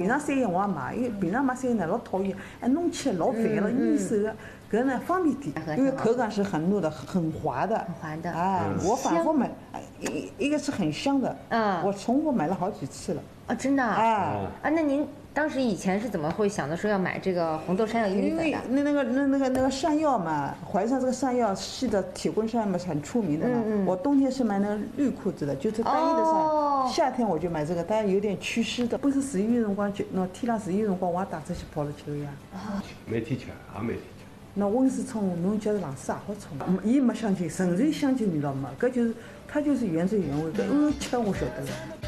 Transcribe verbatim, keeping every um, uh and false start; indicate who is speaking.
Speaker 1: 平常三叶我也买，因为平常买三叶呢老讨厌，哎弄起来老烦了，粘手的。搿呢方便点，因为口感是很糯的，很滑的，
Speaker 2: 很滑的。
Speaker 1: 哎，我反复买，一一个是很香的，嗯，我重复买了好几次了。
Speaker 2: 啊，真的啊？
Speaker 1: 啊
Speaker 2: 啊，那您当时以前是怎么会想到说要买这个红豆山药薏米粉的？
Speaker 1: 因为那那个那那个那个山药嘛，淮山这个山药系的铁棍山药嘛是很出名的嘛。嗯嗯。我冬天是买那个绿裤子的，就是单一的山。哦。夏天我就买这个，但有点祛湿的。不是十一月辰光就，那天冷十一月辰光我也打出去跑了去了呀。
Speaker 2: 啊。
Speaker 3: 每天吃，也每天吃。
Speaker 1: 那温水冲，侬觉得冷水也好冲，伊没香精，纯粹香精味道没，搿就是它就是原汁原味，搿我吃我晓得了。